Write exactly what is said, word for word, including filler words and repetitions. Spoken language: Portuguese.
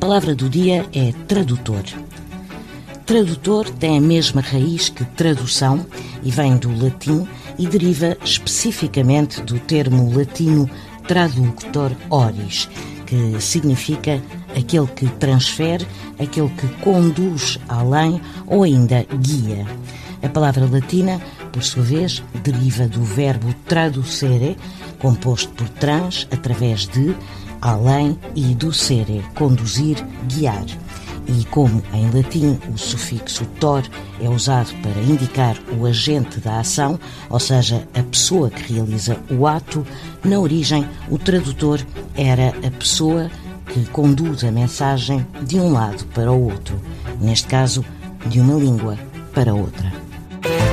palavra do dia é tradutor. Tradutor tem a mesma raiz que tradução e vem do latim e deriva especificamente do termo latino traductor oris, que significa aquele que transfere, aquele que conduz além ou ainda guia. A palavra latina, por sua vez, deriva do verbo traducere, composto por trans, através de, além, e ducere, conduzir, guiar. E como em latim o sufixo tor é usado para indicar o agente da ação, ou seja, a pessoa que realiza o ato, na origem o tradutor era a pessoa que conduz a mensagem de um lado para o outro, neste caso, de uma língua para outra.